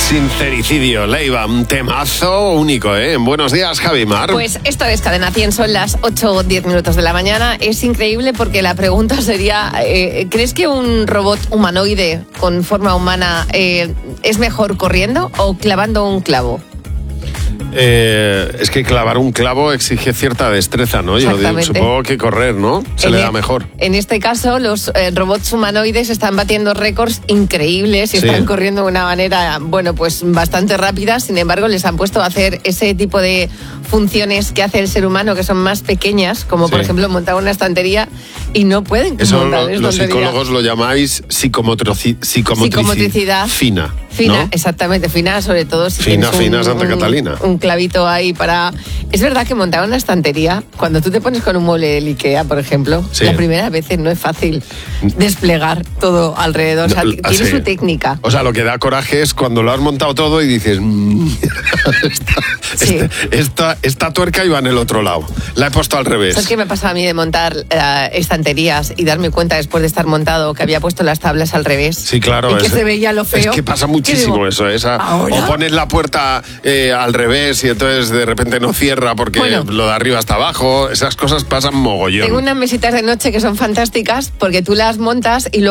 Sincericidio, Leiva, un temazo único, ¿eh? Buenos días, Javi Mar. Pues esto es Cadena 100, son las 8 o 10 minutos de la mañana. Es increíble porque la pregunta sería, ¿crees que un robot humanoide con forma humana es mejor corriendo o clavando un clavo? Es que clavar un clavo exige cierta destreza, ¿no? Yo supongo que correr, ¿no? Se le da mejor. En este caso, los robots humanoides están batiendo récords increíbles y están corriendo de una manera, bueno, pues bastante rápida. Sin embargo, les han puesto a hacer ese tipo de funciones que hace el ser humano, que son más pequeñas, como por ejemplo montar una estantería, y no pueden montar una estantería. Los psicólogos lo llamáis psicomotricidad fina. Fina, ¿no? Exactamente, fina sobre todo si fina Santa Catalina. Un clavito ahí para... Es verdad que montar una estantería, cuando tú te pones con un mueble del IKEA, por ejemplo, la primera vez no es fácil desplegar todo alrededor, o sea, tiene su técnica. O sea, lo que da coraje es cuando lo has montado todo y dices, esta tuerca iba en el otro lado, la he puesto al revés. ¿Sabes qué me pasa a mí de montar estanterías y darme cuenta después de estar montado que había puesto las tablas al revés? Sí, claro. Y que se veía lo feo. Es que pasa muchísimo eso. O pones la puerta al revés y entonces de repente no cierra porque lo de arriba hasta abajo. Esas cosas pasan mogollón. Tengo unas mesitas de noche que son fantásticas porque tú las montas y luego